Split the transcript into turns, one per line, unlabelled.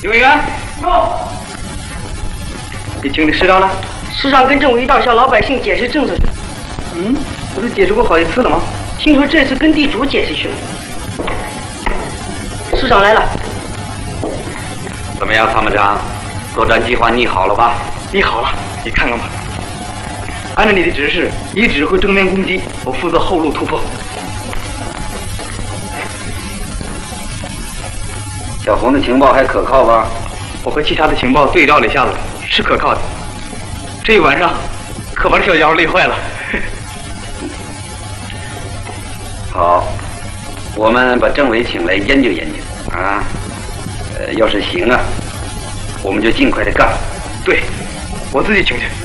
李委员，你请的师长了？
师长跟政委一道向老百姓解释政策去。
不是解释过好几次了吗？
听说这次跟地主解释去了。师长来了。
怎么样，参谋长？作战计划拟好了吧？
拟好了，你看看吧。按照你的指示，你指挥正面攻击，我负责后路突破。
小红的情报还可靠吧？
我和其他的情报对照了一下子，是可靠的。这一晚上可把小姚累坏了。
好，我们把政委请来研究研究啊。要是行啊，我们就尽快的干。
对，我自己请去。